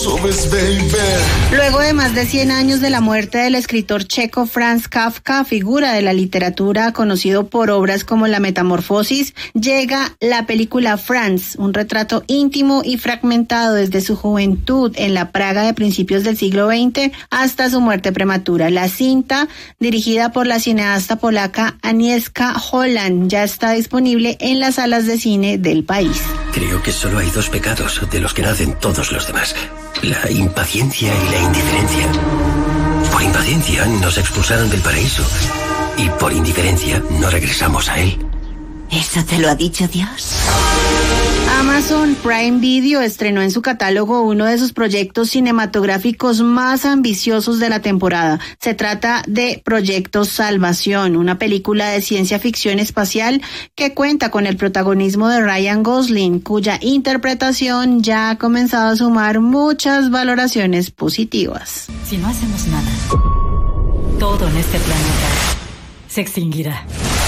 Luego de más de 100 años de la muerte del escritor checo Franz Kafka, figura de la literatura conocido por obras como La Metamorfosis, llega la película Franz, un retrato íntimo y fragmentado desde su juventud en la Praga de principios del siglo XX hasta su muerte prematura. La cinta, dirigida por la cineasta polaca Agnieszka Holland, ya está disponible en las salas de cine del país. Creo que solo hay dos pecados de los que nacen todos los demás: la impaciencia y la indiferencia. Por impaciencia nos expulsaron del paraíso y por indiferencia no regresamos a él. ¿Eso te lo ha dicho Dios? Amazon Prime Video estrenó en su catálogo uno de sus proyectos cinematográficos más ambiciosos de la temporada. Se trata de Proyecto Salvación, una película de ciencia ficción espacial que cuenta con el protagonismo de Ryan Gosling, cuya interpretación ya ha comenzado a sumar muchas valoraciones positivas. Si no hacemos nada, todo en este planeta se extinguirá.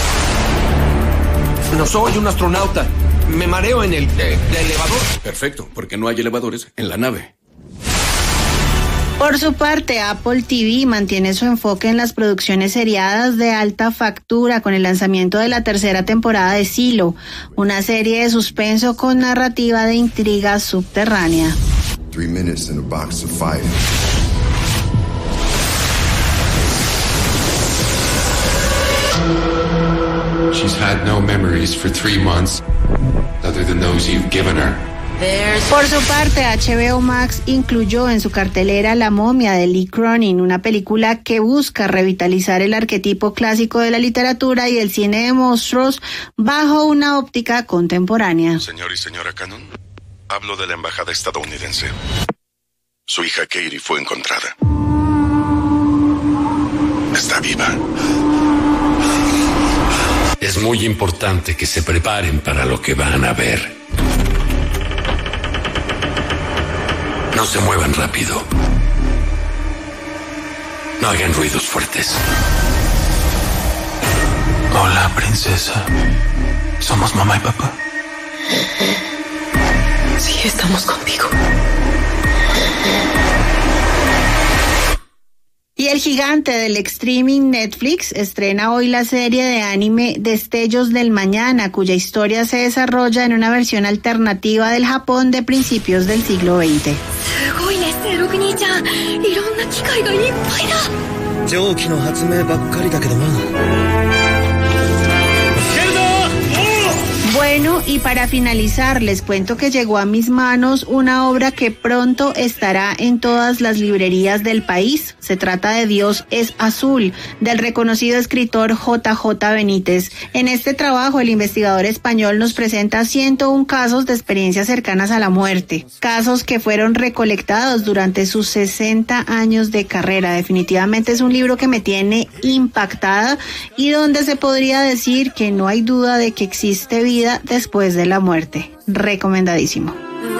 No soy un astronauta. Me mareo en el elevador. Perfecto, porque no hay elevadores en la nave. Por su parte, Apple TV mantiene su enfoque en las producciones seriadas de alta factura con el lanzamiento de la tercera temporada de Silo, una serie de suspenso con narrativa de intriga subterránea. 3 minutes in a box of fire. She's had no memories for 3 months, other than those you've given her. Por su parte, HBO Max incluyó en su cartelera La momia de Lee Cronin, una película que busca revitalizar el arquetipo clásico de la literatura y el cine de monstruos bajo una óptica contemporánea. Señor y señora Cannon, hablo de la embajada estadounidense. Su hija Katie fue encontrada. Está viva. Es muy importante que se preparen para lo que van a ver. No se muevan rápido. No hagan ruidos fuertes. Hola, princesa. ¿Somos mamá y papá? Sí, estamos contigo. Y el gigante del streaming Netflix estrena hoy la serie de anime Destellos del Mañana, cuya historia se desarrolla en una versión alternativa del Japón de principios del siglo XX. Bueno, y para finalizar, les cuento que llegó a mis manos una obra que pronto estará en todas las librerías del país. Se trata de Dios es Azul, del reconocido escritor J.J. Benítez. En este trabajo, el investigador español nos presenta 101 casos de experiencias cercanas a la muerte. Casos que fueron recolectados durante sus 60 años de carrera. Definitivamente es un libro que me tiene impactada y donde se podría decir que no hay duda de que existe vida después de la muerte. Recomendadísimo.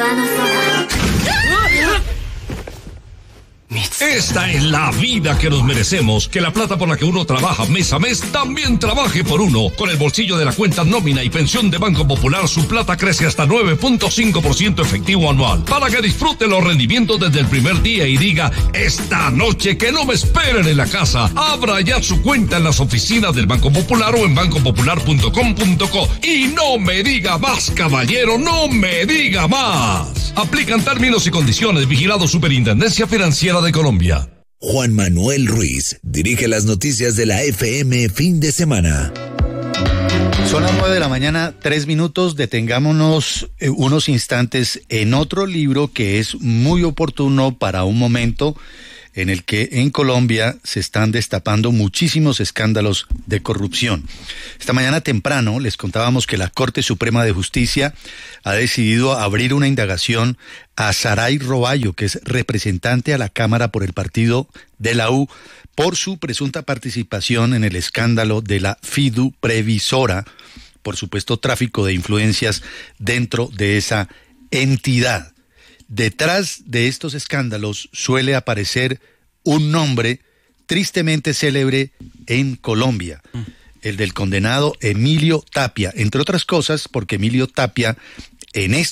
Esta es la vida que nos merecemos, que la plata por la que uno trabaja mes a mes también trabaje por uno. Con el bolsillo de la cuenta nómina y pensión de Banco Popular, su plata crece hasta 9.5% efectivo anual, para que disfrute los rendimientos desde el primer día y diga: esta noche que no me esperen en la casa. Abra ya su cuenta en las oficinas del Banco Popular o en bancopopular.com.co. Y no me diga más, caballero, no me diga más. Aplican términos y condiciones. Vigilado Superintendencia Financiera de Colombia. Juan Manuel Ruiz dirige las noticias de la FM fin de semana. Son las 9 de la mañana, 3 minutos. Detengámonos unos instantes en otro libro que es muy oportuno para un momento en el que en Colombia se están destapando muchísimos escándalos de corrupción. Esta mañana temprano les contábamos que la Corte Suprema de Justicia ha decidido abrir una indagación a Saray Roballo, que es representante a la Cámara por el partido de la U, por su presunta participación en el escándalo de la Fidu Previsora, por supuesto tráfico de influencias dentro de esa entidad. Detrás de estos escándalos suele aparecer un nombre tristemente célebre en Colombia, el del condenado Emilio Tapia, entre otras cosas porque Emilio Tapia en esto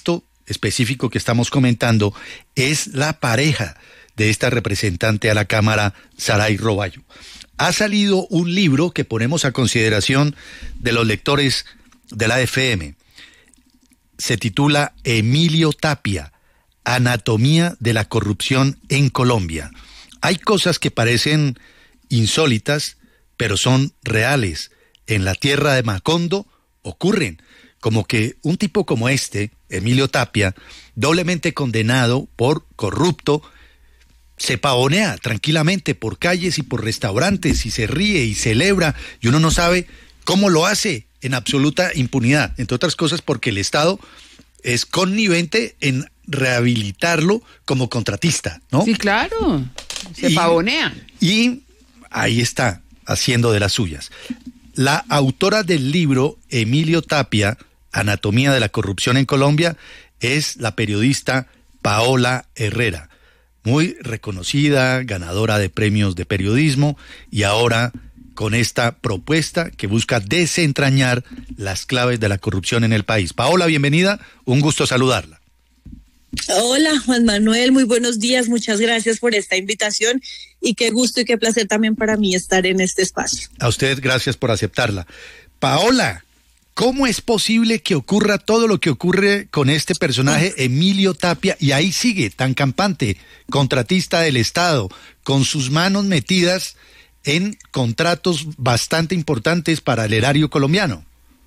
específico que estamos comentando es la pareja de esta representante a la Cámara, Saray Roballo. Ha salido un libro que ponemos a consideración de los lectores de la FM. Se titula Emilio Tapia, Anatomía de la corrupción en Colombia. Hay cosas que parecen insólitas, pero son reales. En la tierra de Macondo ocurren, como que un tipo como este, Emilio Tapia, doblemente condenado por corrupto, se pavonea tranquilamente por calles y por restaurantes y se ríe y celebra y uno no sabe cómo lo hace en absoluta impunidad, entre otras cosas porque el Estado es connivente en rehabilitarlo como contratista, ¿no? Sí, claro, se pavonea. Y ahí está, haciendo de las suyas. La autora del libro, Emilio Tapia, Anatomía de la corrupción en Colombia, es la periodista Paola Herrera, muy reconocida, ganadora de premios de periodismo, y ahora con esta propuesta que busca desentrañar las claves de la corrupción en el país. Paola, bienvenida, un gusto saludarla. Hola, Juan Manuel, muy buenos días, muchas gracias por esta invitación y qué gusto y qué placer también para mí estar en este espacio. A usted, gracias por aceptarla. Paola, ¿cómo es posible que ocurra todo lo que ocurre con este personaje, Emilio Tapia, y ahí sigue tan campante, contratista del Estado, con sus manos metidas en contratos bastante importantes para el erario colombiano?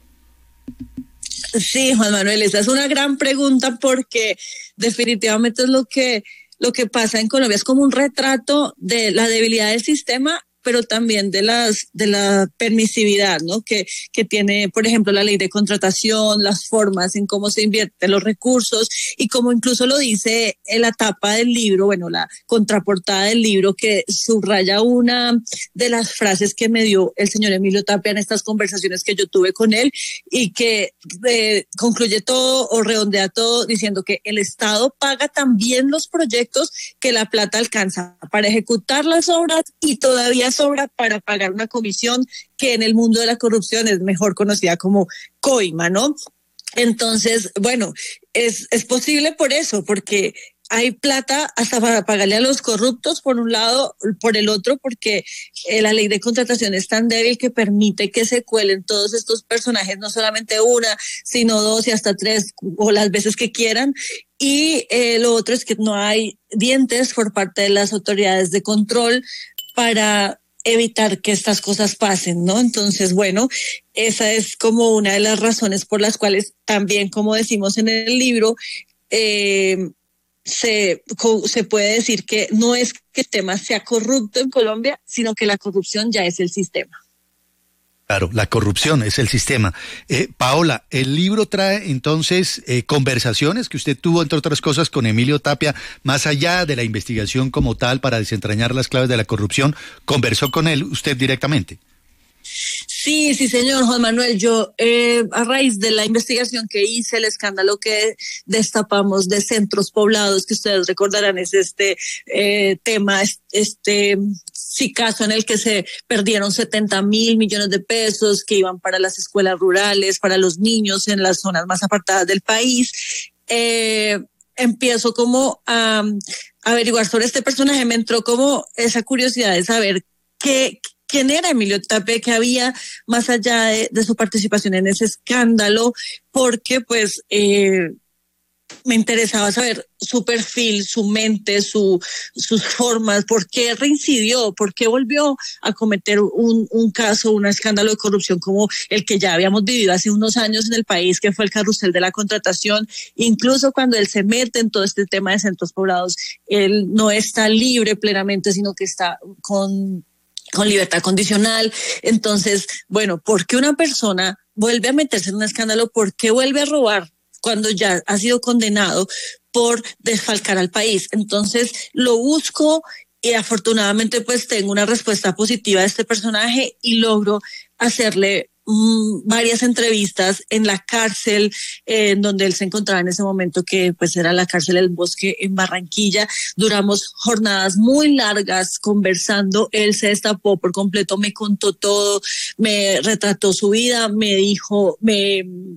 Sí, Juan Manuel, esa es una gran pregunta porque definitivamente es lo que pasa en Colombia, es como un retrato de la debilidad del sistema, pero también de la permisividad, ¿no? Que tiene, por ejemplo, la ley de contratación, las formas en cómo se invierten los recursos y como incluso lo dice en la tapa del libro, bueno, la contraportada del libro que subraya una de las frases que me dio el señor Emilio Tapia en estas conversaciones que yo tuve con él y que concluye todo o redondea todo diciendo que el Estado paga también los proyectos que la plata alcanza para ejecutar las obras y todavía sobra para pagar una comisión que en el mundo de la corrupción es mejor conocida como coima, ¿no? Entonces, bueno, es posible por eso, porque hay plata hasta para pagarle a los corruptos por un lado, por el otro, porque la ley de contratación es tan débil que permite que se cuelen todos estos personajes, no solamente una, sino dos y hasta tres, o las veces que quieran. Y lo otro es que no hay dientes por parte de las autoridades de control para evitar que estas cosas pasen, ¿no? Entonces, bueno, esa es como una de las razones por las cuales también, como decimos en el libro, se puede decir que no es que el tema sea corrupto en Colombia, sino que la corrupción ya es el sistema. Claro, la corrupción es el sistema. Paola, el libro trae entonces conversaciones que usted tuvo, entre otras cosas, con Emilio Tapia, más allá de la investigación como tal para desentrañar las claves de la corrupción. ¿Conversó con él usted directamente? Sí, señor Juan Manuel, yo a raíz de la investigación que hice, el escándalo que destapamos de centros poblados, que ustedes recordarán es este tema, caso en el que se perdieron 70.000 millones de pesos que iban para las escuelas rurales, para los niños en las zonas más apartadas del país. Empiezo como a averiguar sobre este personaje, me entró como esa curiosidad de saber quién era Emilio Tapia, que había más allá de su participación en ese escándalo, porque pues me interesaba saber su perfil, su mente, sus formas, por qué reincidió, por qué volvió a cometer un caso, un escándalo de corrupción como el que ya habíamos vivido hace unos años en el país, que fue el carrusel de la contratación. Incluso cuando él se mete en todo este tema de centros poblados, él no está libre plenamente, sino que está con libertad condicional. Entonces, bueno, ¿por qué una persona vuelve a meterse en un escándalo? ¿Por qué vuelve a robar cuando ya ha sido condenado por desfalcar al país? Entonces, lo busco y afortunadamente pues tengo una respuesta positiva a este personaje y logro hacerle varias entrevistas en la cárcel en donde él se encontraba en ese momento, que pues era la cárcel del Bosque en Barranquilla. Duramos jornadas muy largas conversando, él se destapó por completo, me contó todo, me retrató su vida, me dijo,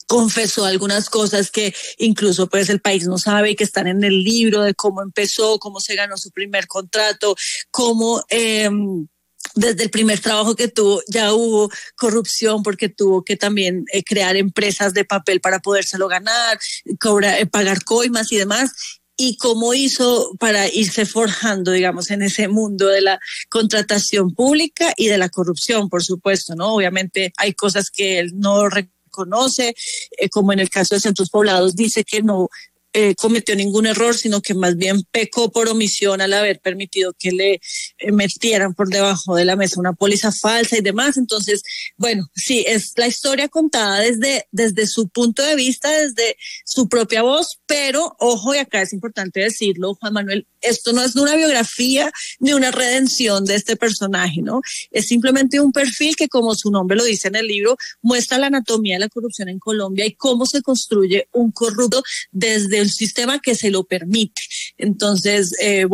confesó algunas cosas que incluso pues el país no sabe y que están en el libro, de cómo empezó, cómo se ganó su primer contrato, cómo desde el primer trabajo que tuvo ya hubo corrupción porque tuvo que también crear empresas de papel para podérselo ganar, pagar coimas y demás. Y cómo hizo para irse forjando, digamos, en ese mundo de la contratación pública y de la corrupción, por supuesto, ¿no? Obviamente hay cosas que él no reconoce, como en el caso de Centros Poblados, dice que no cometió ningún error, sino que más bien pecó por omisión al haber permitido que le metieran por debajo de la mesa una póliza falsa y demás. Entonces, bueno, sí, es la historia contada desde su punto de vista, desde su propia voz, pero ojo, y acá es importante decirlo, Juan Manuel, esto no es una biografía ni una redención de este personaje, ¿no? Es simplemente un perfil que, como su nombre lo dice en el libro, muestra la anatomía de la corrupción en Colombia y cómo se construye un corrupto desde el sistema que se lo permite. Entonces,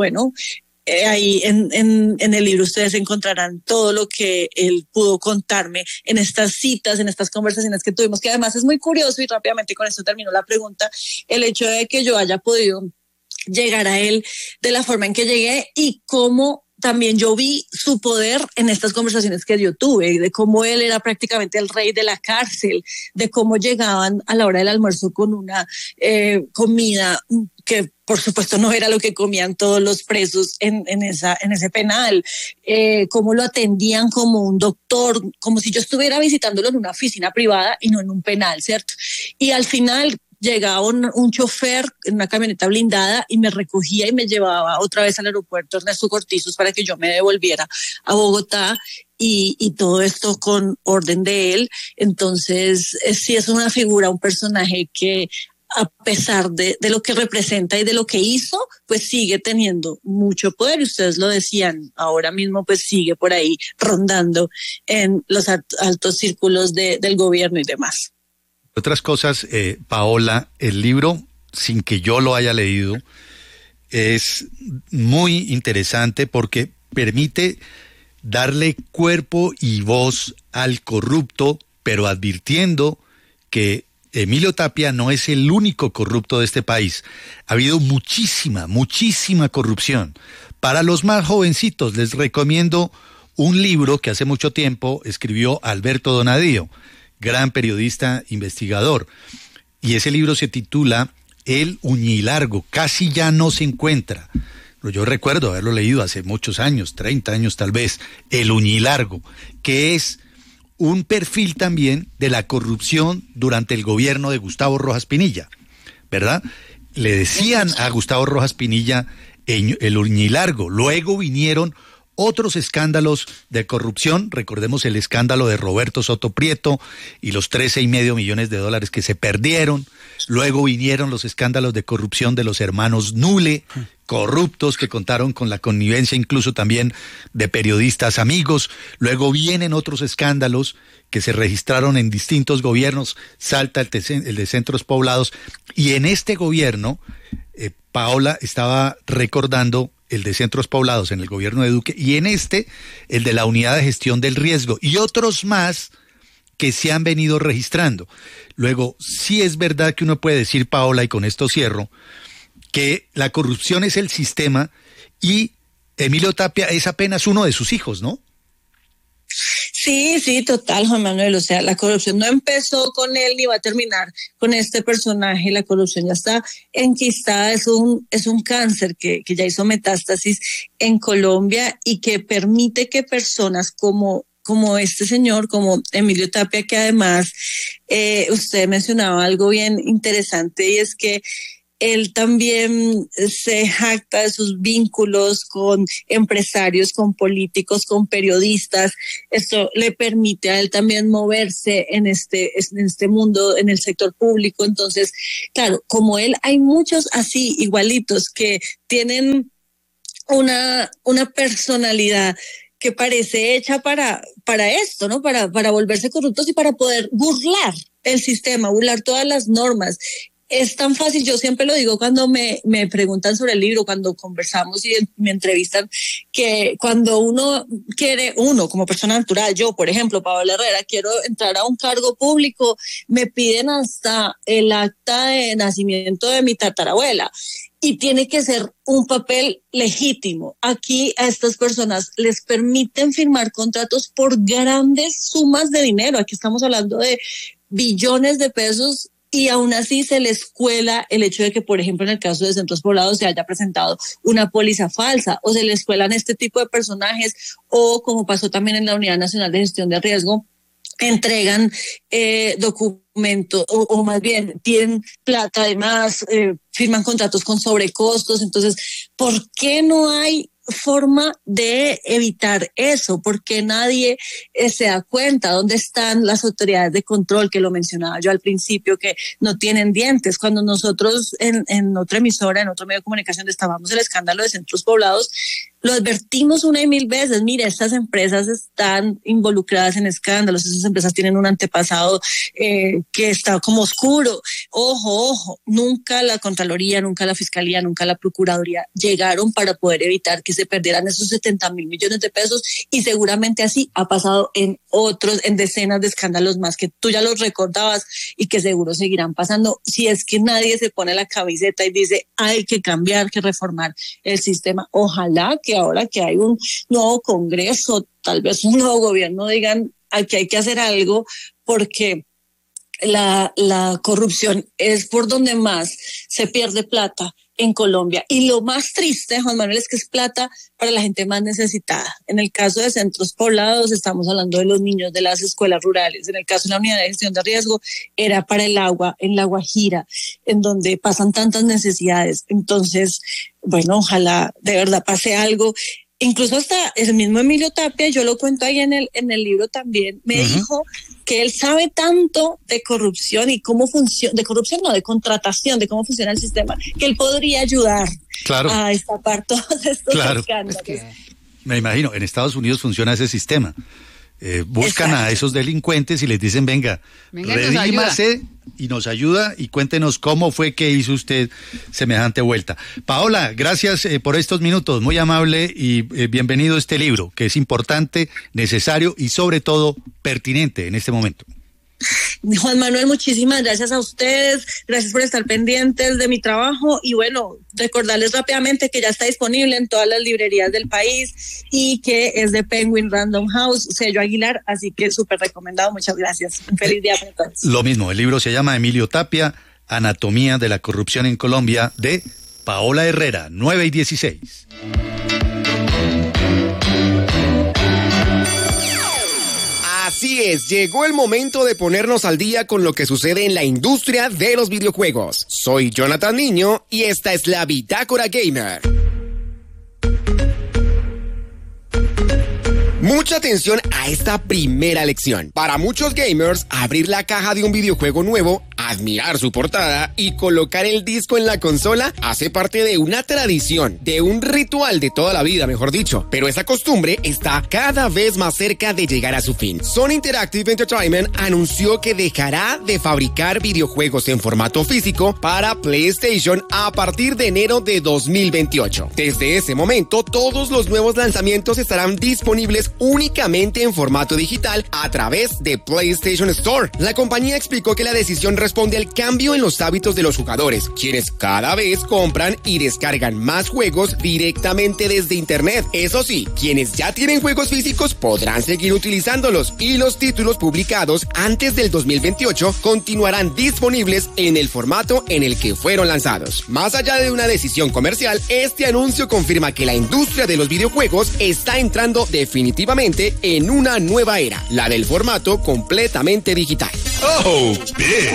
ahí en el libro ustedes encontrarán todo lo que él pudo contarme en estas citas, en estas conversaciones que tuvimos, que además es muy curioso, y rápidamente con esto termino la pregunta, el hecho de que yo haya podido llegar a él de la forma en que llegué y cómo también yo vi su poder en estas conversaciones que yo tuve, de cómo él era prácticamente el rey de la cárcel, de cómo llegaban a la hora del almuerzo con una comida que por supuesto no era lo que comían todos los presos en ese penal, cómo lo atendían como un doctor, como si yo estuviera visitándolo en una oficina privada y no en un penal, ¿cierto? Y al final llegaba un chofer en una camioneta blindada y me recogía y me llevaba otra vez al aeropuerto Ernesto Cortizos para que yo me devolviera a Bogotá, y todo esto con orden de él. Entonces, sí es una figura, un personaje que, a pesar de lo que representa y de lo que hizo, pues sigue teniendo mucho poder, y ustedes lo decían, ahora mismo pues sigue por ahí rondando en los altos círculos del gobierno y demás. Otras cosas, Paola, el libro, sin que yo lo haya leído, es muy interesante porque permite darle cuerpo y voz al corrupto, pero advirtiendo que Emilio Tapia no es el único corrupto de este país. Ha habido muchísima corrupción. Para los más jovencitos les recomiendo un libro que hace mucho tiempo escribió Alberto Donadío, gran periodista investigador, y ese libro se titula El Uñilargo, casi ya no se encuentra. Yo recuerdo haberlo leído hace muchos años, 30 años tal vez, El Uñilargo, que es un perfil también de la corrupción durante el gobierno de Gustavo Rojas Pinilla, ¿verdad? Le decían a Gustavo Rojas Pinilla el Uñilargo, luego vinieron otros escándalos de corrupción, recordemos el escándalo de Roberto Soto Prieto y los $13.5 millones que se perdieron. Luego vinieron los escándalos de corrupción de los hermanos Nule, corruptos que contaron con la connivencia incluso también de periodistas amigos. Luego vienen otros escándalos que se registraron en distintos gobiernos, salta el de Centros Poblados, y en este gobierno, Paola estaba recordando el de Centros Poblados en el gobierno de Duque, y en el de la Unidad de Gestión del Riesgo, y otros más que se han venido registrando. Luego, sí es verdad que uno puede decir, Paola, y con esto cierro, que la corrupción es el sistema y Emilio Tapia es apenas uno de sus hijos, ¿no? Sí, total, Juan Manuel. O sea, la corrupción no empezó con él ni va a terminar con este personaje. La corrupción ya está enquistada, es un cáncer que ya hizo metástasis en Colombia y que permite que personas como este señor, como Emilio Tapia, que además usted mencionaba algo bien interesante, y es que él también se jacta de sus vínculos con empresarios, con políticos, con periodistas. Esto le permite a él también moverse en este mundo, en el sector público. Entonces, claro, como él, hay muchos así igualitos que tienen una personalidad que parece hecha para esto, ¿no? Para volverse corruptos y para poder burlar el sistema, burlar todas las normas. es tan fácil, yo siempre lo digo cuando me preguntan sobre el libro, cuando conversamos y me entrevistan, que cuando uno como persona natural, yo por ejemplo, Paola Herrera, quiero entrar a un cargo público, me piden hasta el acta de nacimiento de mi tatarabuela y tiene que ser un papel legítimo. Aquí a estas personas les permiten firmar contratos por grandes sumas de dinero, aquí estamos hablando de billones de pesos, y aún así se les cuela el hecho de que, por ejemplo, en el caso de Centros Poblados se haya presentado una póliza falsa, o se les cuelan este tipo de personajes, o como pasó también en la Unidad Nacional de Gestión de Riesgo, entregan documentos, o más bien tienen plata, además firman contratos con sobrecostos. Entonces, ¿por qué no hay forma de evitar eso? Porque nadie se da cuenta dónde están las autoridades de control, que lo mencionaba yo al principio, que no tienen dientes. Cuando nosotros en otra emisora, en otro medio de comunicación, destapamos el escándalo de Centros Poblados, lo advertimos 1 y 1000 veces. Mira, estas empresas están involucradas en escándalos, esas empresas tienen un antepasado que está como oscuro. Ojo, nunca la Contraloría, nunca la Fiscalía, nunca la Procuraduría llegaron para poder evitar que se perdieran esos 70.000 millones de pesos, y seguramente así ha pasado en decenas de escándalos más que tú ya los recordabas y que seguro seguirán pasando si es que nadie se pone la camiseta y dice hay que cambiar, que reformar el sistema. Ojalá que ahora que hay un nuevo Congreso, tal vez un nuevo gobierno, digan que hay que hacer algo, porque la corrupción es por donde más se pierde plata en Colombia. Y lo más triste, Juan Manuel, es que es plata para la gente más necesitada. En el caso de Centros Poblados estamos hablando de los niños de las escuelas rurales. En el caso de la Unidad de Gestión de Riesgo era para el agua en La Guajira, en donde pasan tantas necesidades. Entonces, bueno, ojalá de verdad pase algo. Incluso hasta el mismo Emilio Tapia, yo lo cuento ahí en el libro también, me dijo que él sabe tanto de corrupción y cómo funciona, de corrupción no, de contratación, de cómo funciona el sistema, que él podría ayudar a destapar todos estos escándalos. Es que, me imagino, en Estados Unidos funciona ese sistema. Buscan a esos delincuentes y les dicen, venga redímase y nos ayuda, y cuéntenos cómo fue que hizo usted semejante vuelta. Paola, gracias por estos minutos, muy amable, y bienvenido a este libro, que es importante, necesario y sobre todo pertinente en este momento. Juan Manuel, muchísimas gracias a ustedes, gracias por estar pendientes de mi trabajo, y bueno, recordarles rápidamente que ya está disponible en todas las librerías del país y que es de Penguin Random House, sello Aguilar, así que súper recomendado. Muchas gracias, un feliz día para todos. Lo mismo, el libro se llama Emilio Tapia, Anatomía de la Corrupción en Colombia, de Paola Herrera, 9:16. Así es, llegó el momento de ponernos al día con lo que sucede en la industria de los videojuegos. Soy Jonathan Niño y esta es la Bitácora Gamer. Mucha atención a esta primera lección. Para muchos gamers, abrir la caja de un videojuego nuevo, admirar su portada y colocar el disco en la consola hace parte de una tradición, de un ritual de toda la vida, mejor dicho. Pero esa costumbre está cada vez más cerca de llegar a su fin. Sony Interactive Entertainment anunció que dejará de fabricar videojuegos en formato físico para PlayStation a partir de enero de 2028. Desde ese momento, todos los nuevos lanzamientos estarán disponibles únicamente en formato digital a través de PlayStation Store. La compañía explicó que la decisión responde al cambio en los hábitos de los jugadores, quienes cada vez compran y descargan más juegos directamente desde internet. Eso sí, quienes ya tienen juegos físicos podrán seguir utilizándolos, y los títulos publicados antes del 2028 continuarán disponibles en el formato en el que fueron lanzados. Más allá de una decisión comercial, este anuncio confirma que la industria de los videojuegos está entrando definitivamente en una nueva era, la del formato completamente digital. ¡Oh, bien!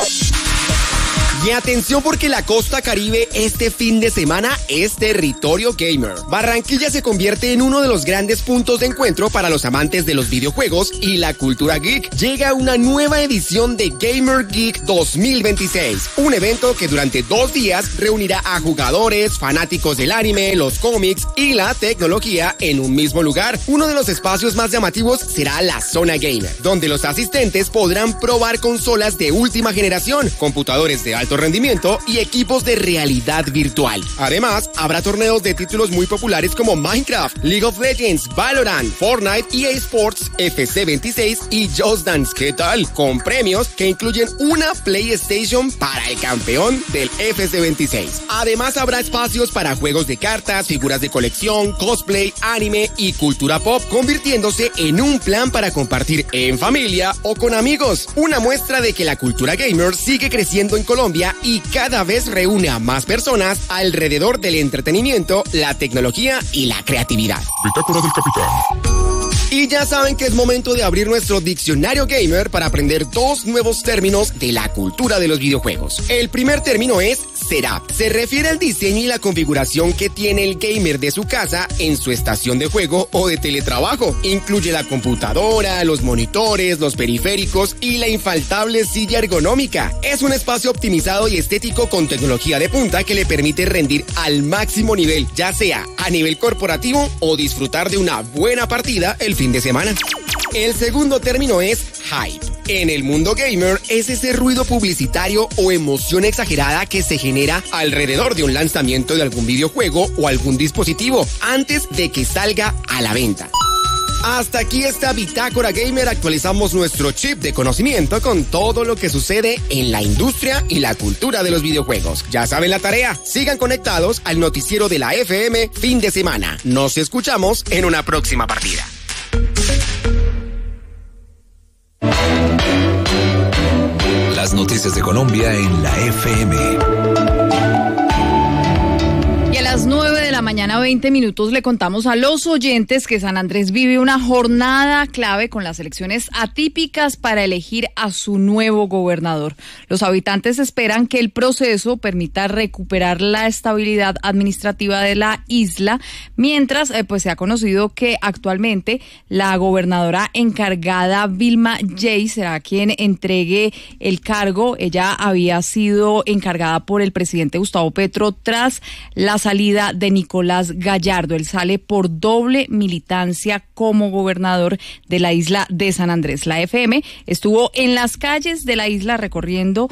Y atención, porque la costa Caribe este fin de semana es territorio gamer. Barranquilla se convierte en uno de los grandes puntos de encuentro para los amantes de los videojuegos y la cultura geek. Llega una nueva edición de Gamer Geek 2026, un evento que durante 2 días reunirá a jugadores, fanáticos del anime, los cómics y la tecnología en un mismo lugar. Uno de los espacios más llamativos será la zona gamer, donde los asistentes podrán probar consolas de última generación, computadores de alta alto rendimiento y equipos de realidad virtual. Además, habrá torneos de títulos muy populares como Minecraft, League of Legends, Valorant, Fortnite, EA Sports, FC26 y Just Dance. ¿Qué tal? Con premios que incluyen una PlayStation para el campeón del FC26. Además, habrá espacios para juegos de cartas, figuras de colección, cosplay, anime y cultura pop, convirtiéndose en un plan para compartir en familia o con amigos. Una muestra de que la cultura gamer sigue creciendo en Colombia y cada vez reúne a más personas alrededor del entretenimiento, la tecnología y la creatividad. Bitácora del Capitán. Y ya saben que es momento de abrir nuestro diccionario gamer para aprender 2 nuevos términos de la cultura de los videojuegos. El primer término es setup. Se refiere al diseño y la configuración que tiene el gamer de su casa en su estación de juego o de teletrabajo. Incluye la computadora, los monitores, los periféricos y la infaltable silla ergonómica. Es un espacio optimizado y estético con tecnología de punta que le permite rendir al máximo nivel, ya sea a nivel corporativo o disfrutar de una buena partida el fin de semana. El segundo término es hype. En el mundo gamer es ese ruido publicitario o emoción exagerada que se genera alrededor de un lanzamiento de algún videojuego o algún dispositivo antes de que salga a la venta. Hasta aquí esta Bitácora Gamer. Actualizamos nuestro chip de conocimiento con todo lo que sucede en la industria y la cultura de los videojuegos. Ya saben la tarea. Sigan conectados al noticiero de la FM fin de semana. Nos escuchamos en una próxima partida. Las noticias de Colombia en la FM. Y a las 9 de la mañana, 20 minutos, le contamos a los oyentes que San Andrés vive una jornada clave con las elecciones atípicas para elegir a su nuevo gobernador. Los habitantes esperan que el proceso permita recuperar la estabilidad administrativa de la isla, mientras pues se ha conocido que actualmente la gobernadora encargada, Vilma Jay, será quien entregue el cargo. Ella había sido encargada por el presidente Gustavo Petro tras la salida de Nicolás Gallardo. Él sale por doble militancia como gobernador de la isla de San Andrés. La FM estuvo en las calles de la isla recogiendo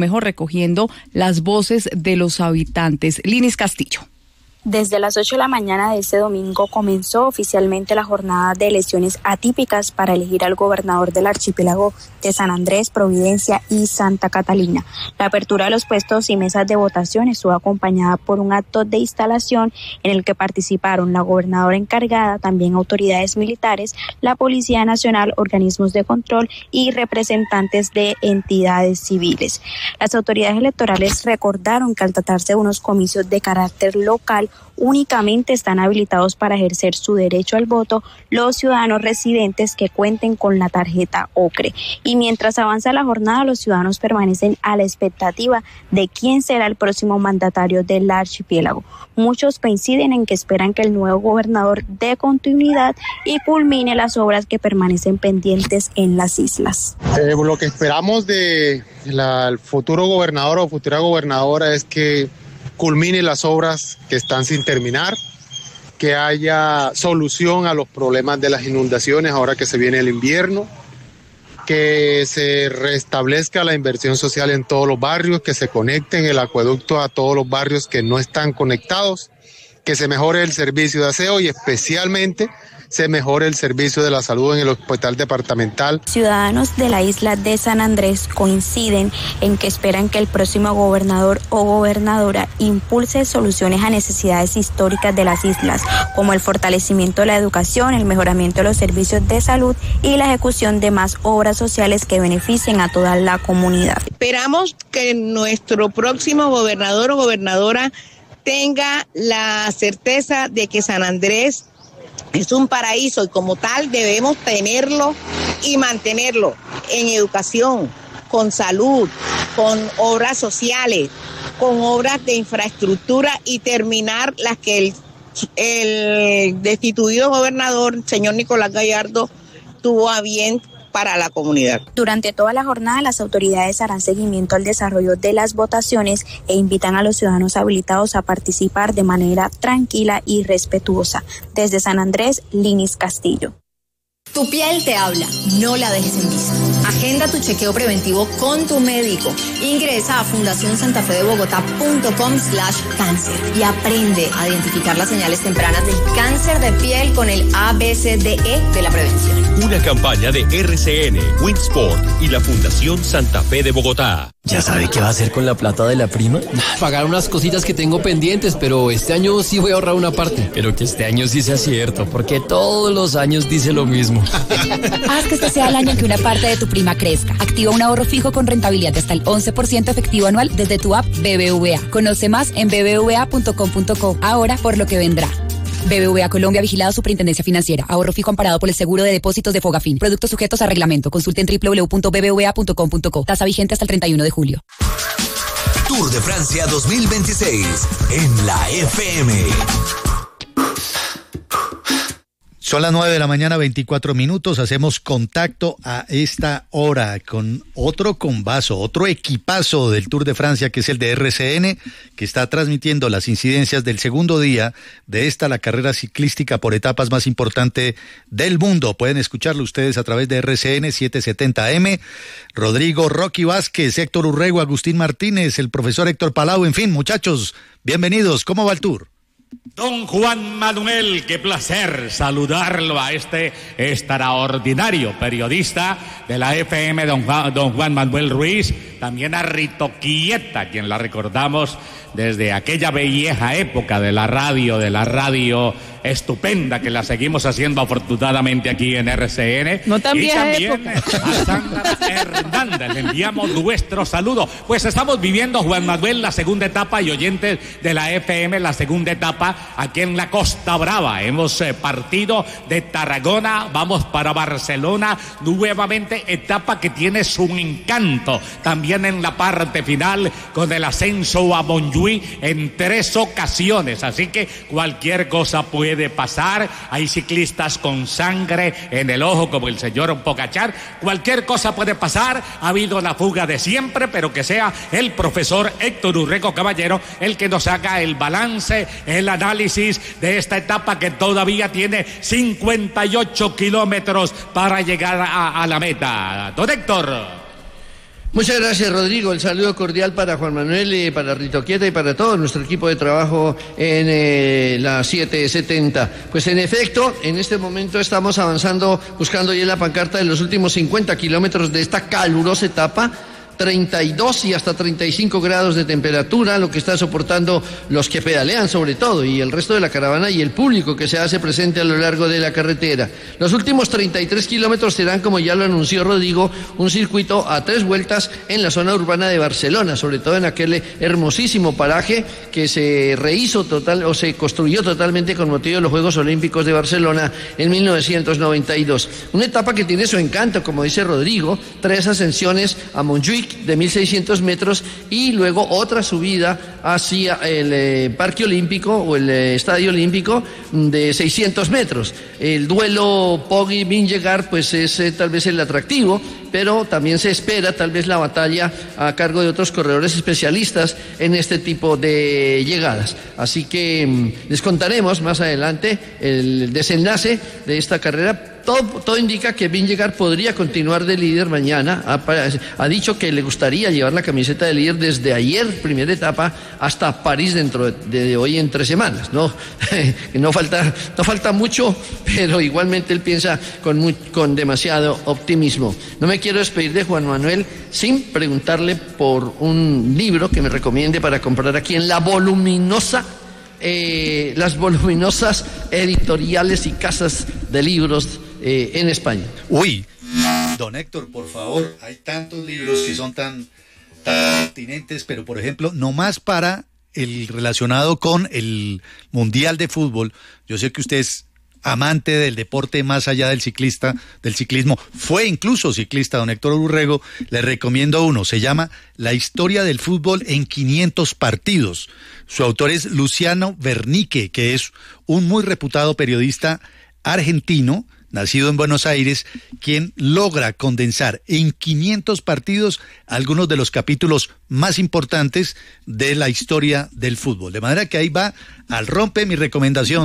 las voces de los habitantes. Linis Castillo. Desde las 8 de la mañana de este domingo comenzó oficialmente la jornada de elecciones atípicas para elegir al gobernador del archipiélago de San Andrés, Providencia y Santa Catalina. La apertura de los puestos y mesas de votación estuvo acompañada por un acto de instalación en el que participaron la gobernadora encargada, también autoridades militares, la Policía Nacional, organismos de control y representantes de entidades civiles. Las autoridades electorales recordaron que al tratarse de unos comicios de carácter local, únicamente están habilitados para ejercer su derecho al voto los ciudadanos residentes que cuenten con la tarjeta OCRE. Y mientras avanza la jornada, los ciudadanos permanecen a la expectativa de quién será el próximo mandatario del archipiélago. Muchos coinciden en que esperan que el nuevo gobernador dé continuidad y culmine las obras que permanecen pendientes en las islas. Lo que esperamos del futuro gobernador o futura gobernadora es que culmine las obras que están sin terminar, que haya solución a los problemas de las inundaciones ahora que se viene el invierno, que se restablezca la inversión social en todos los barrios, que se conecten el acueducto a todos los barrios que no están conectados, que se mejore el servicio de aseo y especialmente se mejore el servicio de la salud en el hospital departamental. Ciudadanos de la isla de San Andrés coinciden en que esperan que el próximo gobernador o gobernadora impulse soluciones a necesidades históricas de las islas, como el fortalecimiento de la educación, el mejoramiento de los servicios de salud y la ejecución de más obras sociales que beneficien a toda la comunidad. Esperamos que nuestro próximo gobernador o gobernadora tenga la certeza de que San Andrés es un paraíso y como tal debemos tenerlo y mantenerlo en educación, con salud, con obras sociales, con obras de infraestructura y terminar las que el destituido gobernador, señor Nicolás Gallardo, tuvo a bien para la comunidad. Durante toda la jornada, las autoridades harán seguimiento al desarrollo de las votaciones e invitan a los ciudadanos habilitados a participar de manera tranquila y respetuosa. Desde San Andrés, Linis Castillo. Tu piel te habla, no la dejes en vista. Agenda tu chequeo preventivo con tu médico. Ingresa a fundacionsantafedebogotá.com/cáncer y aprende a identificar las señales tempranas del cáncer de piel con el ABCDE de la prevención. Una campaña de RCN, Winsport y la Fundación Santa Fe de Bogotá. ¿Ya sabe qué va a hacer con la plata de la prima? Pagar unas cositas que tengo pendientes, pero este año sí voy a ahorrar una parte. Pero que este año sí sea cierto, porque todos los años dice lo mismo. Haz que este sea el año en que una parte de tu prima crezca. Activa un ahorro fijo con rentabilidad de hasta el 11% efectivo anual desde tu app BBVA. Conoce más en bbva.com.co. Ahora por lo que vendrá. BBVA Colombia, vigilado Superintendencia Financiera. Ahorro fijo amparado por el seguro de depósitos de Fogafín. Productos sujetos a reglamento. Consulte en www.bbva.com.co. Tasa vigente hasta el 31 de julio. Tour de Francia 2026 en la FM. Son las 9 de la mañana, 24 minutos. Hacemos contacto a esta hora con otro combazo, otro equipazo del Tour de Francia, que es el de RCN, que está transmitiendo las incidencias del segundo día de la carrera ciclística por etapas más importante del mundo. Pueden escucharlo ustedes a través de RCN 770M. Rodrigo Rocky Vázquez, Héctor Urrego, Agustín Martínez, el profesor Héctor Palau. En fin, muchachos, bienvenidos. ¿Cómo va el Tour? Don Juan Manuel, qué placer saludarlo a este extraordinario periodista de la FM, don Juan Manuel Ruiz, también a Rito Quieta, quien la recordamos desde aquella vieja época de la radio estupenda que la seguimos haciendo afortunadamente aquí en RCN. No tan vieja época. A Sandra Hernández le enviamos nuestro saludo. Pues estamos viviendo, Juan Manuel, la segunda etapa, y oyentes de la FM, la segunda etapa aquí en la Costa Brava. Hemos partido de Tarragona, vamos para Barcelona, nuevamente etapa que tiene su encanto, también en la parte final con el ascenso a Montjuïc en 3 ocasiones, así que cualquier cosa puede pasar. Hay ciclistas con sangre en el ojo como el señor Pogačar, cualquier cosa puede pasar. Ha habido la fuga de siempre, pero que sea el profesor Héctor Urrego Caballero el que nos haga el balance, el análisis de esta etapa que todavía tiene 58 kilómetros para llegar a la meta. Don Héctor. Muchas gracias, Rodrigo. El saludo cordial para Juan Manuel, para Rito Quieta y para todo nuestro equipo de trabajo en la 770. Pues en efecto, en este momento estamos avanzando, buscando ya la pancarta de los últimos 50 kilómetros de esta calurosa etapa. 32 y hasta 35 grados de temperatura, lo que está soportando los que pedalean sobre todo, y el resto de la caravana y el público que se hace presente a lo largo de la carretera. Los últimos 33 kilómetros serán, como ya lo anunció Rodrigo, un circuito a 3 vueltas en la zona urbana de Barcelona, sobre todo en aquel hermosísimo paraje que se se construyó totalmente con motivo de los Juegos Olímpicos de Barcelona en 1992. Una etapa que tiene su encanto, como dice Rodrigo, 3 ascensiones a Montjuïc de 1.600 metros y luego otra subida hacia el Parque Olímpico o el Estadio Olímpico de 600 metros. El duelo Poggi-Vingegaard pues es tal vez el atractivo, pero también se espera tal vez la batalla a cargo de otros corredores especialistas en este tipo de llegadas. Así que les contaremos más adelante el desenlace de esta carrera. Todo indica que Vingegaard podría continuar de líder mañana. Ha dicho que le gustaría llevar la camiseta de líder desde ayer, primera etapa, hasta París dentro de hoy en 3 semanas. No falta mucho, pero igualmente él piensa con demasiado optimismo. No me quiero despedir de Juan Manuel sin preguntarle por un libro que me recomiende para comprar aquí en las voluminosas editoriales y casas de libros en España. Uy, don Héctor, por favor, hay tantos libros que son tan pertinentes, pero por ejemplo, nomás para el relacionado con el Mundial de Fútbol. Yo sé que usted es amante del deporte más allá del ciclismo, fue incluso ciclista, don Héctor Urrego. Le recomiendo uno, se llama La historia del fútbol en 500 partidos. Su autor es Luciano Bernique, que es un muy reputado periodista argentino, nacido en Buenos Aires, quien logra condensar en 500 partidos algunos de los capítulos más importantes de la historia del fútbol. De manera que ahí va al rompe mi recomendación.